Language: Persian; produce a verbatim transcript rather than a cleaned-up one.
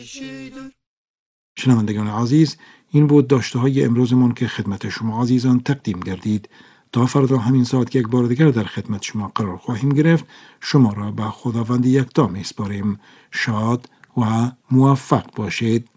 شنوندگان عزیز، این بود داشته های امروزمون که خدمت شما عزیزان تقدیم گردید. تا فردا همین ساعت یک بار دیگر در خدمت شما قرار خواهیم گرفت. شما را به خداوند یکتا میسپاریم. شاد و موفق باشید.